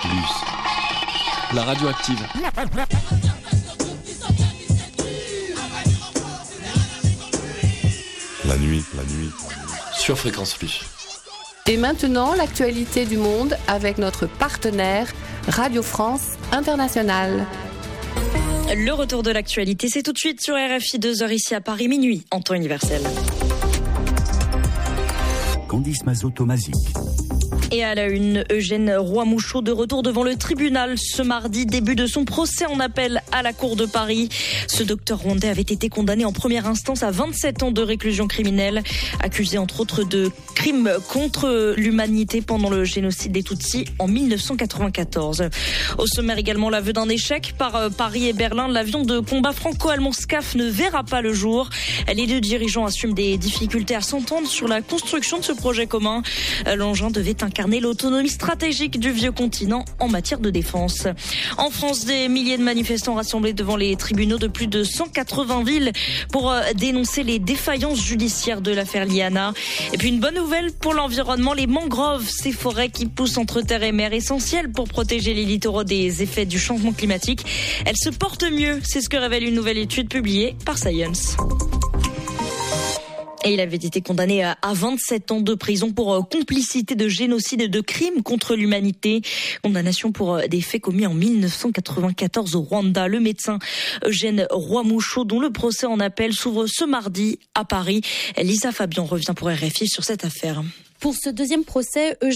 La radio active. La nuit. Sur Fréquence Plus. Et maintenant, l'actualité du monde avec notre partenaire Radio France Internationale. Le retour de l'actualité, c'est tout de suite sur RFI, 2h ici à Paris, minuit, en temps universel. Candice Mazot-Tomazic. Et à la une, Eugène Roy-Mouchot de retour devant le tribunal ce mardi, début de son procès en appel à la Cour de Paris. Ce docteur rwandais avait été condamné en première instance à 27 ans de réclusion criminelle, accusé entre autres de crimes contre l'humanité pendant le génocide des Tutsis en 1994. Au sommaire également l'aveu d'un échec par Paris et Berlin. L'avion de combat franco-allemand SCAF ne verra pas le jour. Les deux dirigeants assument des difficultés à s'entendre sur la construction de ce projet commun. L'engin devait incarner l'autonomie stratégique du vieux continent en matière de défense. En France, des milliers de manifestants rassemblés devant les tribunaux de plus de 180 villes pour dénoncer les défaillances judiciaires de l'affaire Liana. Et puis une bonne nouvelle pour l'environnement, les mangroves, ces forêts qui poussent entre terre et mer, essentielles pour protéger les littoraux des effets du changement climatique. Elles se portent mieux, c'est ce que révèle une nouvelle étude publiée par Science. Et il avait été condamné à 27 ans de prison pour complicité de génocide et de crimes contre l'humanité. Condamnation pour des faits commis en 1994 au Rwanda. Le médecin Eugène Roy-Mouchot, dont le procès en appel s'ouvre ce mardi à Paris. Lisa Fabian revient pour RFI sur cette affaire. Pour ce deuxième procès,